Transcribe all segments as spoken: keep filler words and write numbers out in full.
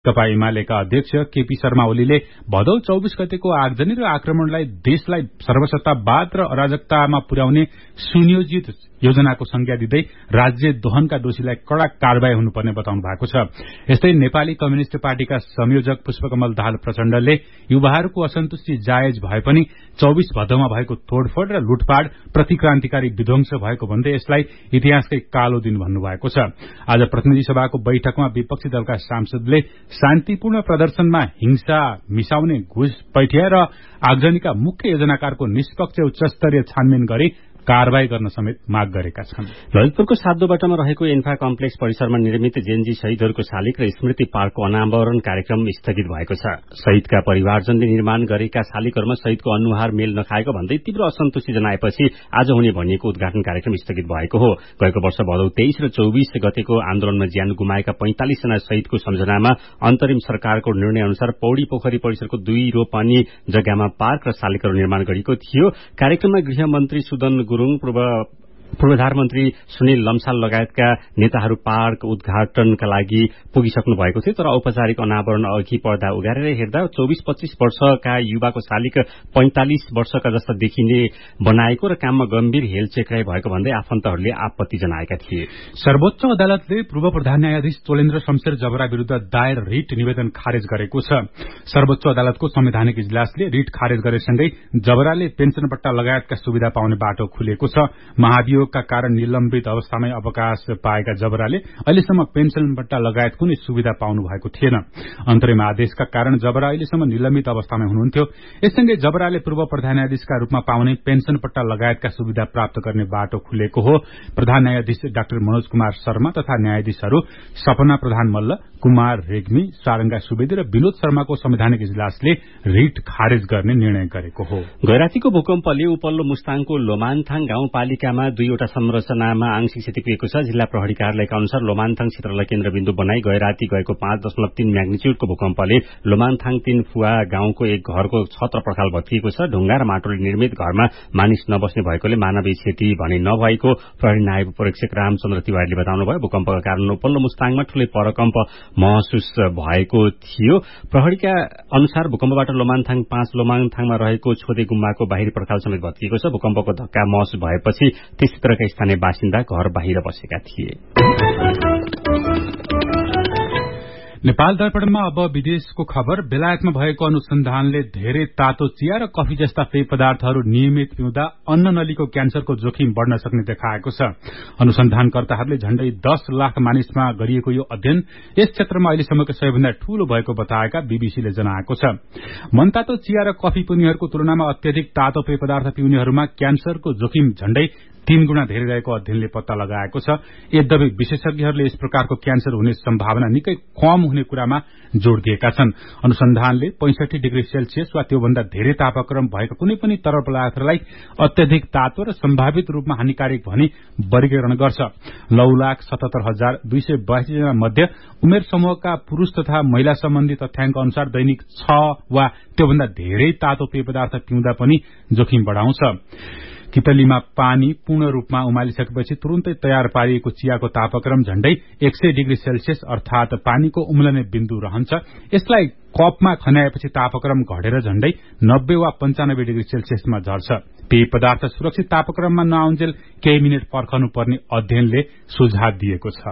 नेकपा एमालेका अध्यक्ष केपी शर्मा ओलीले भदौ चौबीस गतेको आगजनी र आक्रमणलाई देशलाई सर्वसत्तावाद र अराजकतामा पुर्याउने सुनियोजित योजनाको संज्ञा दिँदै राज्य दोहनका दोषीलाई कड़ा कारवाही हुनुपर्ने बताउनु भएको छ। यस्तै नेपाली कम्युनिष्ट पार्टीका संयोजक पुष्पकमल दाहाल प्रचण्डले युवाहरूको असन्तुष्टि जायज भए पनि चौबीस भदौमा भएको तोडफोड र लुटपाट प्रतिक्रान्तिकारी विध्वंस भएको भन्दै यसलाई इतिहासकै कालो दिन भन्नुभएको छ। आज प्रतिनिधि सभाको बैठकमा विपक्षी दलका सांसदले शान्तिपूर्ण प्रदर्शनमा हिंसा मिसाउने घुसपैठिया र आगजनीका मुख्य योजनाकारको निष्पक्ष उच्चस्तरीय छानबिन गरी कारवाही गर्न समेत माग गरेका छन्। ललितपुरको सातदोबाटामा रहेको इन्फा कम्प्लेक्स परिसरमा निर्मित जेएनजी शहीदहरूको शालिग र स्मृति पार्कको अनावरण कार्यक्रम स्थगित भएको छ। शहीदका परिवारजनले निर्माण गरेका शालिगहरूमा शहीदको अनुहार मेल नखाएको भन्दै तीव्र असन्तुष्टि जनाएपछि आज हुने भनिएको उद्घाटन कार्यक्रम स्थगित भएको हो। गएको वर्ष भदौ तेइस र चौबीस गतेको आन्दोलनमा ज्यान गुमाएका पैंतालिस जना शहीदको सम्झनामा अन्तरिम सरकारको निर्णय अनुसार पौडी पोखरी परिसरको दुई रोपनी जग्गामा पार्क र शालिगहरू निर्माण गरिएको थियो। कार्यक्रममा गृहमन्त्री सुदन गुरूङ, पूर्व पूर्वाधार मन्त्री सुनिल लम्साल लगायतका नेताहरू पार्क उद्घाटनका लागि पुगिसक्नु भएको थियो। तर औपचारिक अनावरण अघि पर्दा उगारेर हेर्दा चौबीस पच्चीस वर्षका युवाको शालिग पैंतालिस वर्षका जस्ता देखिने बनाएको र काममा गम्भीर हेलचेक्राइ भएको भन्दै आफन्तहरूले आपत्ति जनाएका थिए। सर्वोच्च अदालतले पूर्व प्रधान न्यायाधीश चोलेन्द्र शमशेर जबरा विरूद्ध दायर रिट निवेदन खारेज गरेको छ। सर्वोच्च अदालतको संवैधानिक इजलासले रिट खारेज गरेसँगै जबराले पेन्सन पट्टा लगायतका सुविधा पाउने बाटो खुलेको छ। महाभियोग का कारण निलम्बित अवस्थामै अवकाश पाएका जबराले अहिलेसम्म पेन्सन पट्टा लगायत कुनै सुविधा पाउनु भएको थिएन। अन्तरिम आदेशका कारण जबरा अहिलेसम्म निलम्बित अवस्थामै हुनुहुन्थ्यो। यससँगै जबराले पूर्व प्रधान न्यायाधीशका रूपमा पाउने पेन्सन पट्टा लगायतका सुविधा प्राप्त गर्ने बाटो खुलेको हो। प्रधान न्यायाधीश डाक्टर मनोज कुमार शर्मा तथा न्यायाधीशहरू सपना प्रधान मल्ल, कुमार रेग्मी, सारंगा सुवेदी र विनोद शर्माको संवैधानिक इजलासले रिट खारेज गर्ने निर्णय गरेको हो। गैरातीको भूकम्पले उपल्लो मुस्ताङको लोमानथाङ गाउँपालिकामा दुईवटा संरचनामा आंशिक क्षति पुगेको छ। जिल्ला प्रहरी कार्यालयका अनुसार लोमानथाङ क्षेत्रलाई केन्द्रबिन्दु बनाई गैराती गएको पाँच दशमलव तीन म्याग्निच्युडको भूकम्पले लोमानथाङ तीन फुवा गाउँको एक घरको छत र पर्खाल भत्किएको छ। ढुङ्गा र माटोले निर्मित घरमा मानिस नबस्ने भएकोले मानवीय क्षति भने नभएको प्रहरी नायब परीक्षक रामचन्द्र तिवारीले बताउनुभयो। भूकम्पका कारण उपल्लो मुस्ताङमा ठूलै परकम्प महसुस भएको थियो। प्रहरीका अनुसार भूकम्पबाट लोमानथाङ पाँच लोमानथाङमा रहेको छोदे गुम्बाको बाहिरी पर्खाल समेत भत्किएको छ। भूकम्पको धक्का महसुस भएपछि त्यस क्षेत्रका स्थानीय बासिन्दा घर बाहिर बसेका थिए। नेपाल दर्पणमा अब विदेशको खबर। बेलायतमा भएको अनुसन्धानले धेरै तातो चिया र कफी जस्ता पेय पदार्थहरू नियमित पिउँदा अन्न नलीको क्यान्सरको जोखिम बढ़न सक्ने देखाएको छ। अनुसन्धानकर्ताहरूले झण्डै दस लाख मानिसमा गरिएको यो अध्ययन यस क्षेत्रमा अहिलेसम्मको सबैभन्दा ठूलो भएको बताएका बीबीसीले जनाएको छ। मनतातो चिया र कफी पिउनेहरूको तुलनामा अत्यधिक तातो पेय पदार्थ पिउनेहरूमा क्यान्सरको जोखिम झण्डै तीन गुणा धेरै रहेको अध्ययनले पत्ता लगाएको छ। यद्यपि विशेषज्ञहरूले यस प्रकारको क्यान्सर हुने सम्भावना निकै कम हुने कुरामा जोड़ दिएका छन्। अनुसन्धानले पैंसठी डिग्री सेल्सियस वा त्योभन्दा धेरै तापक्रम भएको कुनै पनि तरल पदार्थलाई अत्यधिक तातो र सम्भावित रूपमा हानिकारक भनी वर्गीकरण गर्छ। नौ लाख सतहत्तर हजार दुई सय बयासी जना मध्ये उमेर समूहका पुरूष तथा महिला सम्बन्धी तथ्याङ्क अनुसार दैनिक छ वा त्योभन्दा धेरै तातो पेय पदार्थ पिउँदा पनि जोखिम बढ़ाउँछ। कितलीमा पानी पूर्ण रूपमा उमालिसकेपछि तुरुन्तै तयार पारिएको चियाको तापक्रम झण्डै एक सय डिग्री सेल्सियस अर्थात पानीको उम्लने बिन्दु रहन्छ। यसलाई कपमा खन्याएपछि तापक्रम घटेर झण्डै नब्बे वा पञ्चानब्बे डिग्री सेल्सियसमा झर्छ। पेय पदार्थ सुरक्षित तापक्रममा नआउन्जेल केही मिनट पर्खनु पर्ने अध्ययनले सुझाव दिएको छ।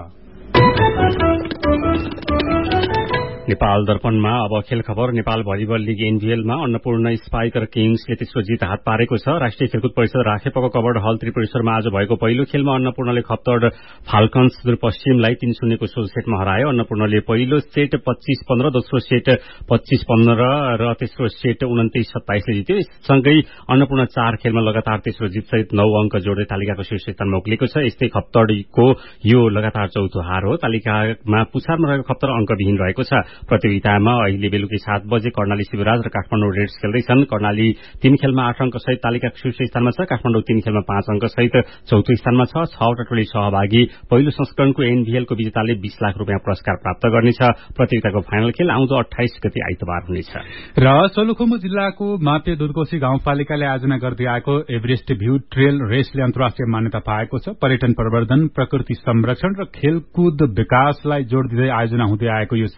नेपाल दर्पणमा अब खेल खबर। Nepal volleyball league एनभीएलमा Annapurna spiker किङ्सले तेस्रो जित हात पारेको छ। राष्ट्रिय खेलकुद परिषद राखेपको कवर्ड हल त्रिपुरेश्वरमा आज भएको पहिलो खेलमा अन्नपूर्णले खप्तड फाल्कन्स सुदूरपश्चिमलाई तीन शून्यको सोझो सेटमा हरायो। अन्नपूर्णले पहिलो सेट पच्चीस पन्ध्र, दोस्रो सेट पच्चीस पन्ध्र र तेस्रो सेट उन्तिस सत्ताइसले जित्यो। यससँगै अन्नपूर्ण चार खेलमा लगातार तेस्रो जितसहित नौ अंक जोड्दै तालिकाको शीर्ष स्थानमा उक्लिएको छ। यस्तै खप्तडको यो लगातार चौथो हार हो। तालिकामा पुछारमा रहेको खप्तड अंकविहीन रहेको छ। प्रतियोगितामा अहिले बेलुकी सात बजे कर्णाली शिवराज र काठमाडौँ रेड्स खेल्दैछन्। कर्णाली तीन खेलमा आठ अंक सहित तालिकाको शीर्ष स्थानमा छ। काठमाडौँ तीन खेलमा पाँच अंक सहित चौथो स्थानमा छ। छवटा टोली सहभागी पहिलो संस्करणको एनभीएलको विजेताले बीस लाख रूपियाँ पुरस्कार प्राप्त गर्नेछ। प्रतियोगिताको फाइनल खेल आउँदो अठाइस गते आइतबार हुनेछ। र सोलुखुम्बु जिल्लाको मापे दुधकोशी गाउँपालिकाले आयोजना गर्दै आएको एभरेस्ट भ्यू ट्रेल रेसले अन्तर्राष्ट्रिय मान्यता पाएको छ। पर्यटन प्रवर्धन, प्रकृति संरक्षण र खेलकुद विकासलाई जोड़ दिँदै आयोजना हुँदै आएको यो साहसिक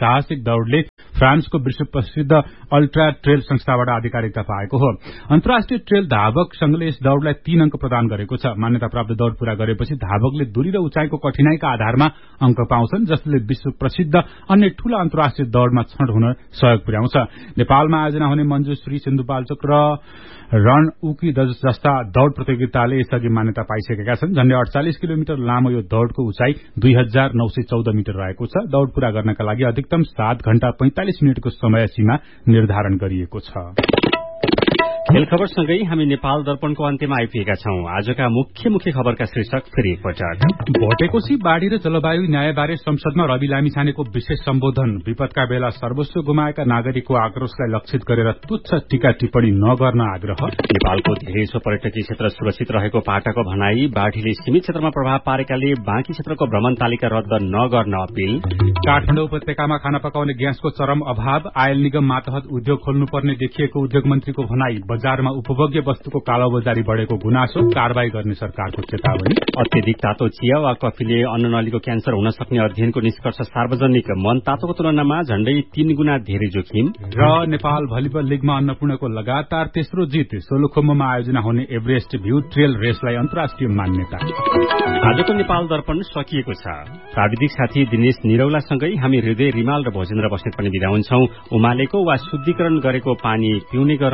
दौड़ले फ्रान्सको विश्व प्रसिद्ध अल्ट्रा ट्रेल संस्थाबाट आधिकारिकता पाएको हो। अन्तर्राष्ट्रिय ट्रेल धावक संघले यस दौड़लाई तीन अंक प्रदान गरेको छ। मान्यता प्राप्त दौड़ पूरा गरेपछि धावकले दूरी र उचाइको कठिनाईका आधारमा अंक पाउँछन्, जसले विश्व प्रसिद्ध अन्य ठूला अन्तर्राष्ट्रिय दौड़मा छनौट हुन सहयोग पुर्याउँछ। नेपालमा आयोजना हुने मञ्जुश्री सिन्धुपाल्चोक र रन उकी जस्ता दौड़ प्रतियोगिताले यसअघि मान्यता पाइसकेका छन्। झण्डै अड़चालिस किलोमिटर लामो यो दौड़को उचाइ दुई हजार नौ सय चौध मिटर रहेको छ। दौड़ पूरा गर्नका लागि अधिकतम सात घण्टा पैंतालिस मिनटको समय सीमा निर्धारण गरिएको छ। खेल खबरसँगै हामी नेपाल दर्पणको अन्त्यमा आइपुगेका छौं। आजका मुख्य मुख्य खबरका शीर्षक फेरि एकपटक। भोटेकोशी बाढ़ी र जलवायु न्यायबारे संसदमा रवि लामिछानेको विशेष सम्बोधन। विपदका बेला सर्वस्व गुमाएका नागरिकको आक्रोशलाई लक्षित गरेर तुच्छ टीका टिप्पणी नगर्न आग्रह। नेपालको धेरैजसो पर्यटकीय क्षेत्र सुरक्षित रहेको पाटाको भनाई। बाढ़ीले सीमित क्षेत्रमा प्रभाव पारेकाले बाँकी क्षेत्रको भ्रमण तालिका रद्द नगर्न अपील। काठमाडौँ उपत्यकामा खाना पकाउने ग्यासको चरम अभाव। आयल निगम मातहत उद्योग खोल्नुपर्ने देखिएको उद्योग मन्त्रीको भनाई। बजारमा उपभोग्य वस्तुको कालोबजारी बढ़ेको गुनासो, कारवाही गर्ने सरकारको चेतावनी। अत्यधिक तातो चिया वा कफीले अन्ननलीको क्यान्सर हुन सक्ने अध्ययनको निष्कर्ष सार्वजनिक। मन तातोको तुलनामा झण्डै तीन गुणा धेरै जोखिम। र नेपाल भलिबल लीगमा अन्नपूर्णको लगातार तेस्रो जित। सोलुखुम्बुमा आयोजना हुने एभरेस्ट भ्यू ट्रेल रेसलाई अन्तर्राष्ट्रिय मान्यता। आजको नेपाल दर्पण सकिएको छ। प्राविधिक साथी दिनेश निरौलासँगै हामी हृदय रिमाल र भोजेन्द्र बस्नेत पनि बिदा हुन्छौं। उमालेको वा शुद्धिकरण गरेको पानी पिउने